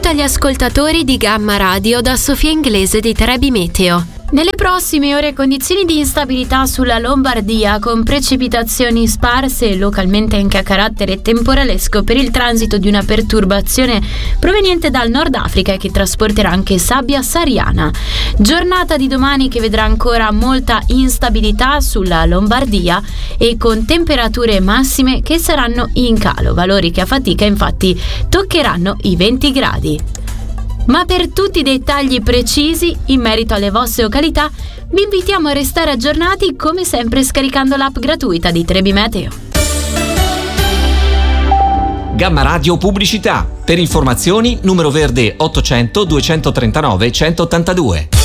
saluto agli ascoltatori di Gamma Radio da Sofia Inglese di Trebi Meteo. Nelle prossime ore condizioni di instabilità sulla Lombardia con precipitazioni sparse e localmente anche a carattere temporalesco per il transito di una perturbazione proveniente dal Nord Africa che trasporterà anche sabbia sahariana. Giornata di domani che vedrà ancora molta instabilità sulla Lombardia e con temperature massime che saranno in calo, valori che a fatica infatti toccheranno i 20 gradi. Ma per tutti i dettagli precisi in merito alle vostre località, vi invitiamo a restare aggiornati come sempre scaricando l'app gratuita di Trebi Meteo. Gamma Radio Pubblicità. Per informazioni numero verde 800 239 182.